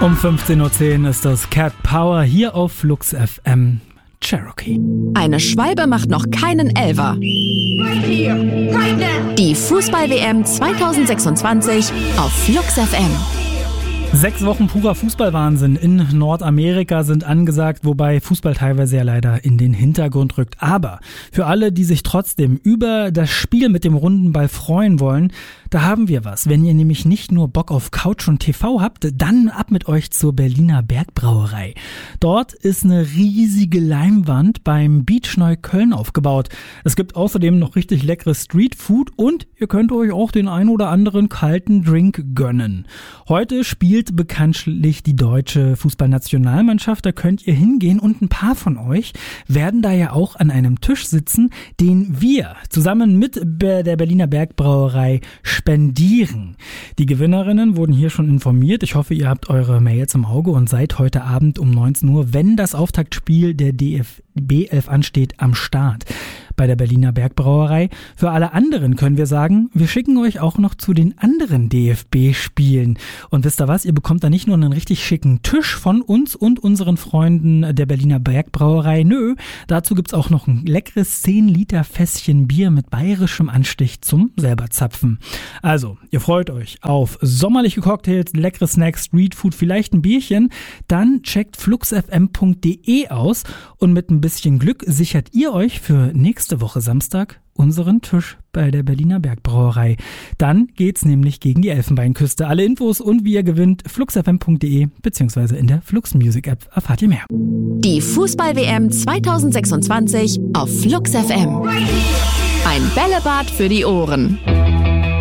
Um 15.10 Uhr ist das Cat Power hier auf Flux FM Cherokee. Eine Schwalbe macht noch keinen Elfer. Die Fußball-WM 2026 auf Flux FM. 6 Wochen purer Fußballwahnsinn in Nordamerika sind angesagt, wobei Fußball teilweise ja leider in den Hintergrund rückt. Aber für alle, die sich trotzdem über das Spiel mit dem runden Ball freuen wollen, da haben wir was. Wenn ihr nämlich nicht nur Bock auf Couch und TV habt, dann ab mit euch zur Berliner Bergbrauerei. Dort ist eine riesige Leinwand beim Beach Neukölln aufgebaut. Es gibt außerdem noch richtig leckeres Streetfood und ihr könnt euch auch den ein oder anderen kalten Drink gönnen. Heute spielt bekanntlich die deutsche Fußballnationalmannschaft, da könnt ihr hingehen und ein paar von euch werden da ja auch an einem Tisch sitzen, den wir zusammen mit der Berliner Bergbrauerei spendieren. Die Gewinnerinnen wurden hier schon informiert. Ich hoffe, ihr habt eure Mails im Auge und seid heute Abend um 19 Uhr, wenn das Auftaktspiel der DFB 11 ansteht, am Start bei der Berliner Bergbrauerei. Für alle anderen können wir sagen, wir schicken euch auch noch zu den anderen DFB-Spielen. Und wisst ihr was, ihr bekommt da nicht nur einen richtig schicken Tisch von uns und unseren Freunden der Berliner Bergbrauerei. Nö, dazu gibt's auch noch ein leckeres 10 Liter Fässchen Bier mit bayerischem Anstich zum selber zapfen. Also, ihr freut euch auf sommerliche Cocktails, leckere Snacks, Streetfood, vielleicht ein Bierchen. Dann checkt fluxfm.de aus und mit ein bisschen Glück sichert ihr euch für nächste Woche Samstag unseren Tisch bei der Berliner Bergbrauerei. Dann geht's nämlich gegen die Elfenbeinküste. Alle Infos und wie ihr gewinnt, fluxfm.de bzw. in der Flux Music App erfahrt ihr mehr. Die Fußball-WM 2026 auf Flux FM. Ein Bällebad für die Ohren.